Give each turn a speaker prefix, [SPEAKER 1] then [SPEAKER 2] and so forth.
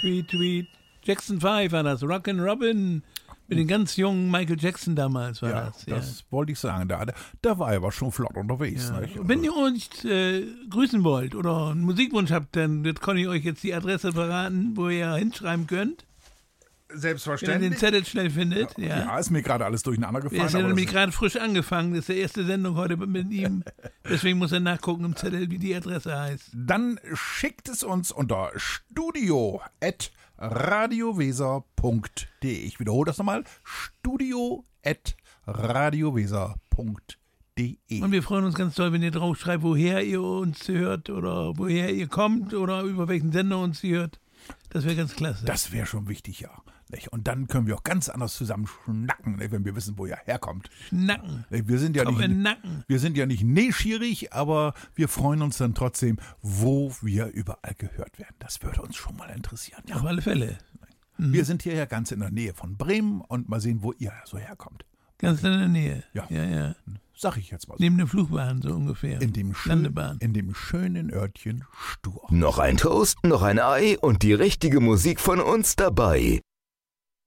[SPEAKER 1] Tweet, Tweet. Jackson 5 war das. Rockin' Robin. Mit den ganz jungen Michael Jackson damals war das. Ja,
[SPEAKER 2] das wollte ich sagen. Da war er aber schon flott unterwegs.
[SPEAKER 1] Ja.
[SPEAKER 2] Nicht?
[SPEAKER 1] Wenn ihr uns grüßen wollt oder einen Musikwunsch habt, dann kann ich euch jetzt die Adresse verraten, wo ihr hinschreiben könnt. Wenn ihr
[SPEAKER 2] Selbstverständlich.
[SPEAKER 1] den Zettel schnell findet. Ja.
[SPEAKER 2] Ist mir gerade alles durcheinander gefallen.
[SPEAKER 1] Er ist ja
[SPEAKER 2] aber
[SPEAKER 1] nämlich
[SPEAKER 2] das-
[SPEAKER 1] gerade frisch angefangen. Das ist die erste Sendung heute mit ihm. Deswegen muss er nachgucken im Zettel, wie die Adresse heißt.
[SPEAKER 2] Dann schickt es uns unter studio@radioweser.de. Ich wiederhole das nochmal. studio@radioweser.de.
[SPEAKER 1] Und wir freuen uns ganz doll, wenn ihr drauf schreibt, woher ihr uns hört oder woher ihr kommt oder über welchen Sender uns hört. Das wäre ganz klasse.
[SPEAKER 2] Das wäre schon wichtig, ja. Nicht? Und dann können wir auch ganz anders zusammen schnacken, nicht? Wenn wir wissen, wo ihr herkommt.
[SPEAKER 1] Nacken.
[SPEAKER 2] Nicht? Wir sind ja
[SPEAKER 1] Komm in den
[SPEAKER 2] nicht,
[SPEAKER 1] Nacken.
[SPEAKER 2] wir sind ja nicht neschierig, aber wir freuen uns dann trotzdem, wo wir überall gehört werden. Das würde uns schon mal interessieren. Ja.
[SPEAKER 1] Auf alle Fälle.
[SPEAKER 2] Wir sind hier ja ganz in der Nähe von Bremen und mal sehen, wo ihr so herkommt.
[SPEAKER 1] Ganz in der Nähe.
[SPEAKER 2] Ja.
[SPEAKER 1] Ja.
[SPEAKER 2] Sag ich jetzt mal so.
[SPEAKER 1] Neben der Flugbahn so ungefähr. Landebahn.
[SPEAKER 2] In dem schönen Örtchen Stur.
[SPEAKER 3] Noch ein Toast, noch ein Ei und die richtige Musik von uns dabei.